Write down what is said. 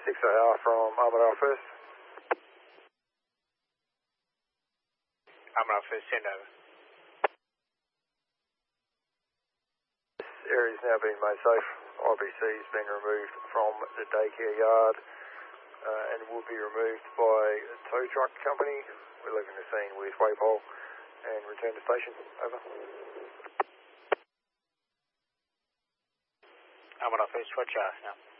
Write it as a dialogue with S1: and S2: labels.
S1: 6AR from Armadale First.
S2: Armadale First, send over.
S1: This area is now being made safe. IBC has been removed from the daycare yard and will be removed by a tow truck company. We're leaving the scene with waypole and return to station. Over.
S2: Armadale First, Roger now.